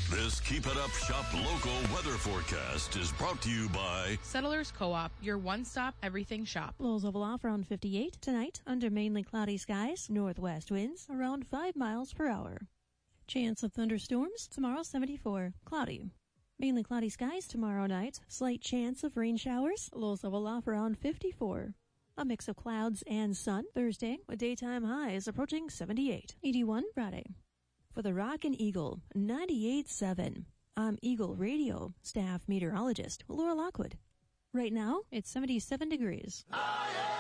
This Keep It Up Shop local weather forecast is brought to you by Settlers Co-op, your one-stop everything shop. Lows level off around 58 tonight under mainly cloudy skies. Northwest winds around 5 miles per hour. Chance of thunderstorms tomorrow 74, cloudy. Mainly cloudy skies tomorrow night. Slight chance of rain showers. Lows level off around 54. A mix of clouds and sun Thursday with daytime highs approaching 78. 81 Friday. For the Rock and Eagle 98.7. I'm Eagle Radio staff meteorologist Laura Lockwood. Right now, it's 77 degrees.